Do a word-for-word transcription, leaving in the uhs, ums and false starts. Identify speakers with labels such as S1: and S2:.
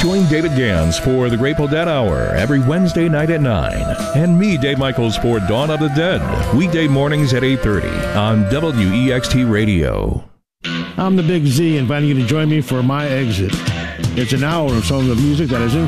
S1: Join David Gans for the Grateful Dead Hour every Wednesday night at nine. And me, Dave Michaels, for Dawn of the Dead, weekday mornings at eight thirty on W E X T Radio.
S2: I'm the Big Z, inviting you to join me for My Exit. It's an hour of some of the music that is in